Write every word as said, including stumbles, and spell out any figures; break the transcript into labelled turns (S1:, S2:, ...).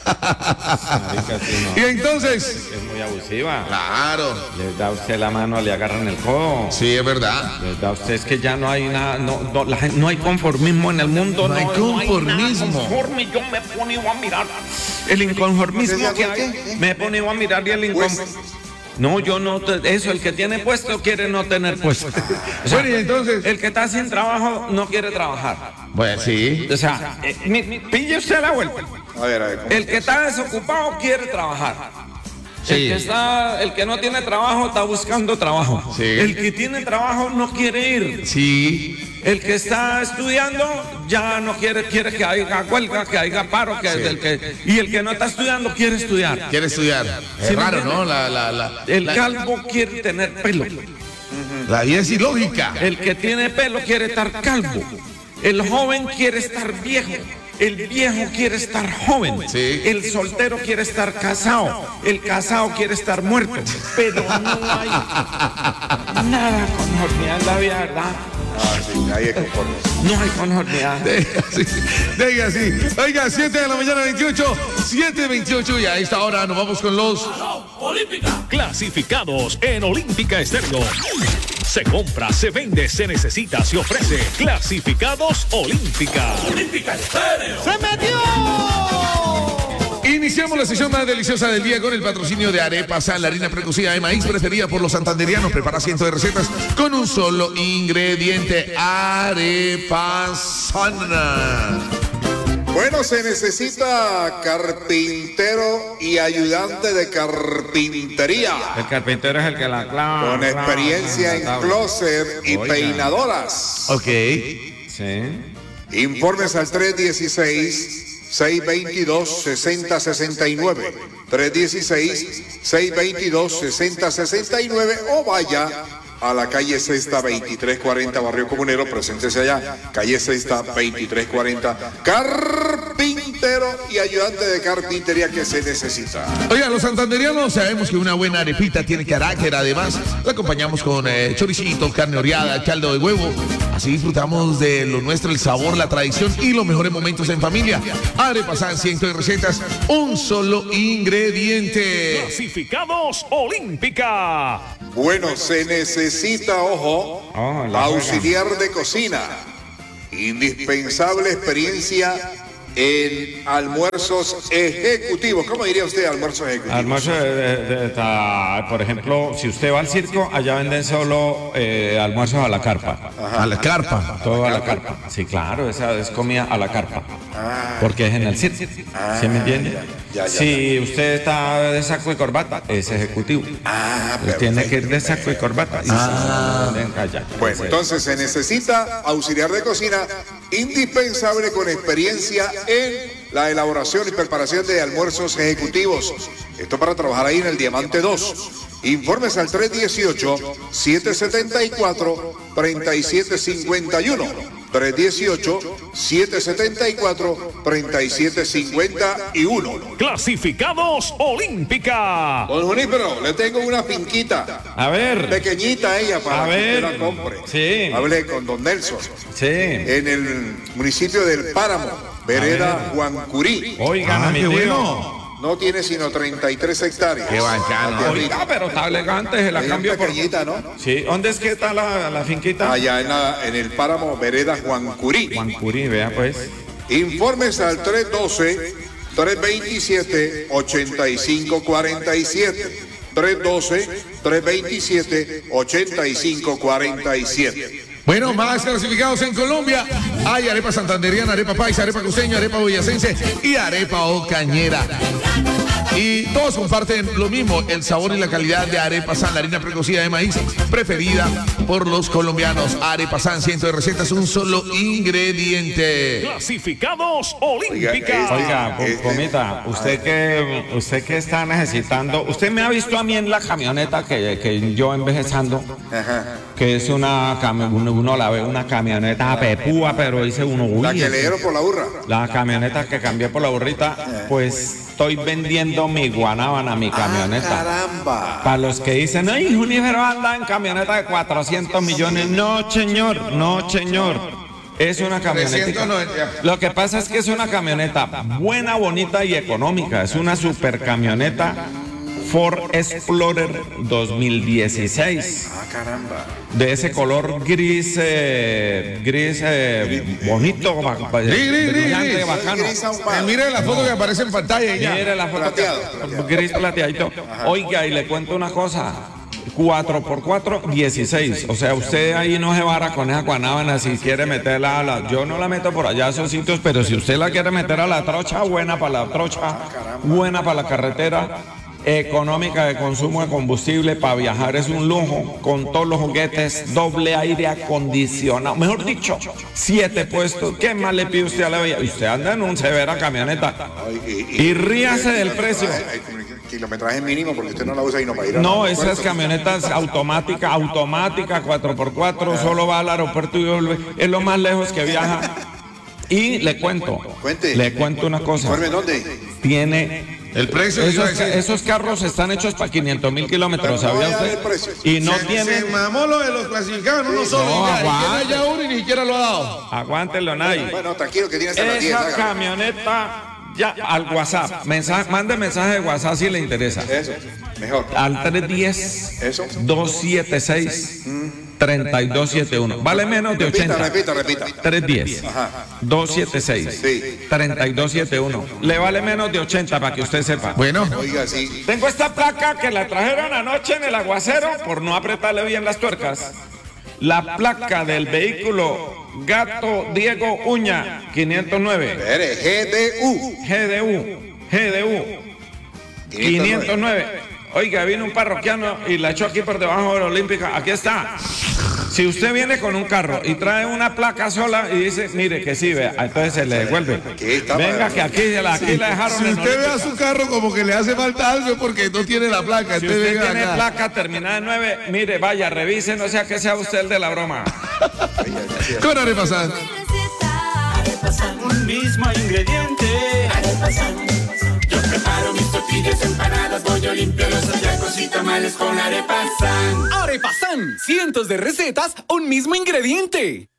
S1: Marica, sí, no.
S2: Y entonces...
S1: Es muy abusiva.
S2: Claro.
S1: Les da a usted la mano, le agarran el codo.
S2: Sí, es verdad.
S1: Les da a usted, es que ya no hay nada, no, no, la gente, no hay conformismo en el mundo.
S2: No, no hay conformismo.
S1: No hay conforme, yo me he ponido a mirar el inconformismo que hay. Me he ponido a mirar y el inconformismo. No, yo no, te, eso, el que tiene puesto quiere no tener puesto. O sea,
S2: bueno, y entonces...
S1: El que está sin trabajo no quiere trabajar.
S2: Bueno, sí.
S1: O sea, eh, mi, mi, pille usted la vuelta.
S3: A ver, a ver.
S1: El que está desocupado quiere trabajar.
S2: Sí.
S1: El que está, el que no tiene trabajo está buscando trabajo.
S2: Sí.
S1: El que tiene trabajo no quiere ir.
S2: Sí.
S1: El que está estudiando ya no quiere, quiere que haya huelga, que haya paro, que, sí. el que, y el que no está estudiando quiere estudiar.
S2: Quiere estudiar. Es
S1: ¿Sí
S2: raro, ¿no? La, la, la,
S1: el
S2: la...
S1: calvo quiere tener pelo.
S2: La vida es ilógica.
S1: El que tiene pelo quiere estar calvo. El joven quiere estar viejo. El viejo quiere estar joven.
S2: Sí.
S1: El soltero quiere estar casado. El casado quiere estar muerto. Pero no hay nada conformidad en la vida, ¿verdad?
S3: Ah, sí, ahí es conforme.
S1: No hay conformidad.
S2: Deja así, deja así. Oiga, siete de la mañana, veintiocho, siete veintiocho, y a esta hora nos vamos con los...
S4: Olímpica. Clasificados en Olímpica Estéreo. Se compra, se vende, se necesita, se ofrece. Clasificados Olímpica. Olímpica Estéreo.
S2: ¡Se metió! Iniciamos la sesión más deliciosa del día con el patrocinio de Arepa San, la harina precocida de maíz preferida por los santanderianos. Prepara cientos de recetas con un solo ingrediente. Arepa San.
S3: Bueno, se necesita carpintero y ayudante de carpintería.
S1: El carpintero es el que la clava.
S3: Con experiencia en closet y Oiga. peinadoras.
S2: Ok.
S1: Sí.
S3: Informes al tres dieciséis, seis veintidós, sesenta sesenta y nueve. tres dieciséis, seis veintidós, sesenta sesenta y nueve o vaya a la calle Sexta veintitrés cuarenta, Barrio Comunero, preséntese allá, calle Sexta veintitrés cuarenta, carpintero y ayudante de carpintería que se necesita.
S2: Oiga, los santanderianos sabemos que una buena arepita tiene carácter, además la acompañamos con eh, choricitos, carne oreada, caldo de huevo, así disfrutamos de lo nuestro, el sabor, la tradición y los mejores momentos en familia. Arepa San, cientos de recetas, un solo ingrediente.
S4: Clasificados Olímpica.
S3: Bueno, se necesita, ojo,
S1: oh,
S3: auxiliar de cocina. Indispensable experiencia en almuerzos ejecutivos. ¿Cómo diría usted almuerzos ejecutivos?
S1: Almuerzo, de, de, de, de, por ejemplo, si usted va al circo, allá venden solo eh, almuerzos a la carpa.
S2: Ajá. A la carpa.
S1: Todo a la carpa. Sí, claro, esa es comida a la carpa.
S3: Ah,
S1: porque es en el circo.
S3: ah,
S1: ¿Sí me entiende?
S3: Ya, ya, ya,
S1: si
S3: ya.
S1: usted está de saco y corbata, es ejecutivo.
S3: Ah,
S1: Pues tiene que ir de saco y corbata. Y
S2: Ah.
S1: se venden allá.
S3: Bueno, entonces se necesita auxiliar de cocina indispensable con experiencia en la elaboración y preparación de almuerzos ejecutivos. Esto para trabajar ahí en el Diamante dos. Informes al tres dieciocho, siete setenta y cuatro, treinta y siete cincuenta y uno. tres dieciocho, siete setenta y cuatro, treinta y siete cincuenta y uno.
S4: Clasificados Olímpica.
S3: Don Junípero, le tengo una finquita.
S1: A ver.
S3: Pequeñita ella para
S1: A
S3: que
S1: ver.
S3: usted la compre.
S1: Sí.
S3: Hablé con don Nelson.
S1: Sí.
S3: En el municipio del Páramo, vereda Juancurí.
S1: Oigan,
S2: Ah,
S1: mi
S2: qué
S1: tío.
S2: bueno.
S3: No tiene sino treinta y tres hectáreas.
S2: Qué bacano.
S3: Aquí
S1: Oiga,
S3: arriba.
S1: pero está elegante, se la
S3: Ella es
S1: cambio por...
S3: pequeñita, ¿no?
S1: Sí, ¿dónde es que está la, la finquita?
S3: Allá en, la- en el Páramo, vereda Juancurí.
S1: Juancurí, vea pues.
S3: Informes al tres doce, tres veintisiete, ochenta y cinco cuarenta y siete. tres doce, tres veintisiete, ochenta y cinco cuarenta y siete.
S2: Bueno, más clasificados en Colombia. Hay arepa santanderiana, arepa paisa, arepa costeña, arepa boyacense y arepa ocañera. Y todos comparten lo mismo, el sabor y la calidad de Arepa San, la harina precocida de maíz preferida por los colombianos. Arepa San, cientos de recetas, un solo ingrediente.
S4: Clasificados Olímpica.
S1: Oiga,
S3: Este-
S1: Pomita, usted que usted que está necesitando, usted me ha visto a mí en la camioneta que, que yo envejezando,
S3: Ajá.
S1: que es una cami- uno, uno la ve una camioneta pepúa, pero dice uno, uy,
S3: La que
S1: es-
S3: le dieron por la burra.
S1: la camioneta que cambié por la burrita, pues estoy vendiendo mi guanábana, mi camioneta.
S3: Caramba.
S1: Para los que dicen, ay, Junípero anda en camioneta de cuatrocientos millones. No, señor, no, señor. Es una camioneta.
S2: trescientos noventa.
S1: Lo que pasa es que es una camioneta buena, bonita y económica. Es una super camioneta Ford Explorer dos mil dieciséis.
S3: Ah, caramba.
S1: De ese color gris, eh, gris eh, bonito, ba- ba-
S2: Gris, gris,
S1: brillante,
S2: gris.
S1: bacano.
S3: Gris
S2: Eh,
S3: ahumado.
S2: mire la foto que aparece en pantalla y ya.
S1: Mire la foto,
S3: Plateado,
S1: que-
S3: plateado.
S1: gris plateadito. Oiga, y le cuento una cosa. cuatro por cuatro, dieciséis. O sea, usted ahí no se vara con esa guanábana si quiere meterla a la... Yo no la meto por allá a esos sitios, pero si usted la quiere meter a la trocha, buena para la trocha, buena para la carretera, económica de consumo de combustible, para viajar es un lujo, con todos los juguetes, doble aire acondicionado. Mejor dicho, siete puestos. ¿Qué más le pide usted a la vida? Usted anda en un severa camioneta.
S3: Ay,
S1: Y ríase del precio.
S3: Hay kilometraje mínimo porque usted no la usa y no para ir a
S1: No, esas camionetas automáticas, automática, cuatro por cuatro, solo va al aeropuerto y vuelve. Es lo más lejos que viaja. Y le cuento,
S3: Cuente.
S1: le cuento una cosa.
S3: ¿Informe dónde?
S1: Tiene...
S2: El precio que iba a
S1: Esos,
S2: decir.
S1: esos carros están hechos para quinientos mil kilómetros,
S3: Pero no
S1: ¿sabía
S3: vaya a
S1: usted?
S3: dar el precio.
S1: Y no
S2: se,
S1: tienen...
S2: se mamó lo de los clasificados, no solo.
S1: No,
S2: ya, y
S1: aguante.
S2: tiene ya uno y ni siquiera lo ha dado.
S1: Aguántenlo, Nay.
S3: Bueno, tranquilo que tiene hasta las diez.
S1: Esa
S3: hágalo.
S1: camioneta, ya, al WhatsApp. Mensaje, mande mensaje de WhatsApp si le interesa.
S3: Eso, mejor.
S1: Al tres diez,
S3: Eso.
S1: dos siete seis, tres dos siete uno. Vale menos de
S3: Repita,
S1: ochenta.
S3: repita, repita.
S1: tres diez, dos siete seis,
S3: Sí.
S1: tres dos siete uno. Le vale menos de ochenta para que usted sepa.
S2: Bueno,
S3: Oiga, sí.
S1: Tengo esta placa que la trajeron anoche en el aguacero por no apretarle bien las tuercas. La placa del vehículo Gato Diego Uña quinientos nueve.
S3: Espere, G D U.
S1: G D U, G D U quinientos nueve. Oiga, vino un parroquiano y la echó aquí por debajo de la Olímpica. Aquí está. Si usted viene con un carro y trae una placa sola y dice, mire que sí, vea, entonces se le devuelve.
S3: Aquí está,
S1: Venga,
S3: madre.
S1: que aquí, la- aquí la dejaron
S2: si
S1: en
S2: usted ve a
S1: Olímpica.
S2: su carro como que le hace falta algo es porque no tiene la placa.
S1: Si
S2: Usted
S1: usted
S2: venga
S1: tiene
S2: acá.
S1: placa terminada en nueve, mire, vaya, revise, no sea que sea usted el de la broma.
S2: Con Arepa San.
S5: Un mismo ingrediente. Yo preparo mis tortillas, empanadas, pollo limpio, los hallacos y tamales con Arepa San.
S6: Arepa San, cientos de recetas, un mismo ingrediente.